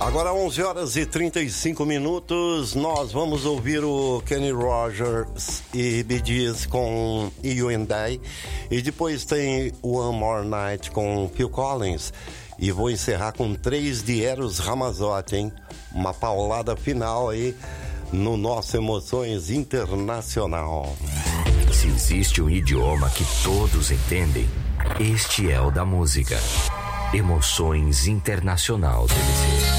Agora 11 horas e 35 minutos, nós vamos ouvir o Kenny Rogers e Bee Gees com You and I, e depois tem One More Night com Phil Collins, e vou encerrar com 3 de Eros Ramazzotti, hein? Uma paulada final aí no nosso Emoções Internacional. Se existe um idioma que todos entendem, este é o da música. Emoções Internacional TVC.